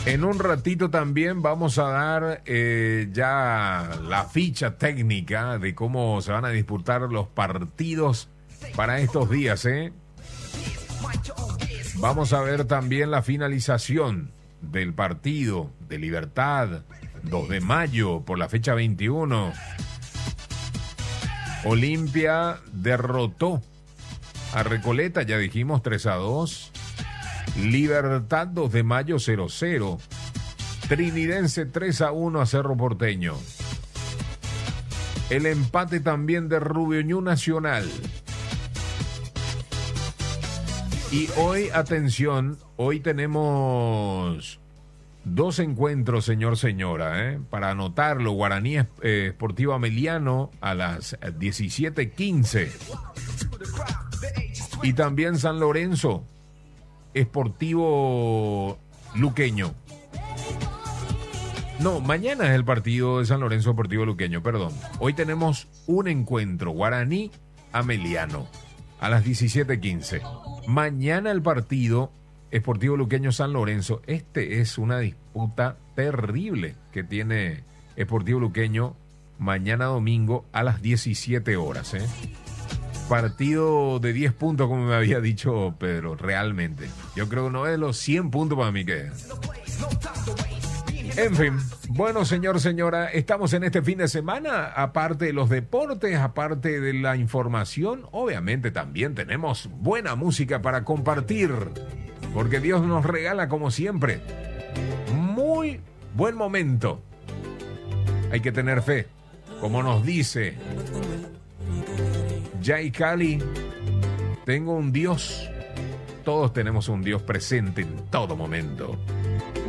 En un ratito también vamos a dar ya la ficha técnica de cómo se van a disputar los partidos para estos días, ¿eh? Vamos a ver también la finalización del partido de Libertad, 2 de mayo, por la fecha 21. Olimpia derrotó a Recoleta, ya dijimos, 3-2. Libertad 2 de mayo 0-0. Trinidense 3-1 a Cerro Porteño. El empate también de Rubio Ñu Nacional. Y hoy, atención, hoy tenemos 2 encuentros, señora, para anotarlo. Guaraní Esportivo Ameliano a las 17:15. Y también San Lorenzo Esportivo Luqueño. No, mañana es el partido de San Lorenzo Esportivo Luqueño, perdón. Hoy tenemos un encuentro, Guaraní Ameliano, a las 17:15. Mañana el partido Esportivo Luqueño San Lorenzo. Este es una disputa terrible que tiene Esportivo Luqueño mañana domingo a las 17 horas, Partido de 10 puntos, como me había dicho Pedro, realmente. Yo creo que uno de los 100 puntos para mí que es. En fin, bueno, señora, estamos en este fin de semana, aparte de los deportes, aparte de la información, obviamente también tenemos buena música para compartir, porque Dios nos regala, como siempre, muy buen momento. Hay que tener fe, como nos dice Jay Cali, tengo un Dios. Todos tenemos un Dios presente en todo momento.